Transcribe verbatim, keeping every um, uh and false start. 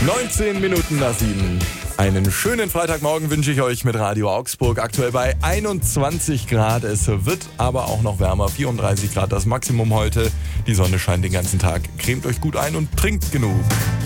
neunzehn Minuten nach sieben. Einen schönen Freitagmorgen wünsche ich euch mit Radio Augsburg. Aktuell bei einundzwanzig Grad. Es wird aber auch noch wärmer. vierunddreißig Grad das Maximum heute. Die Sonne scheint den ganzen Tag. Cremt euch gut ein und trinkt genug.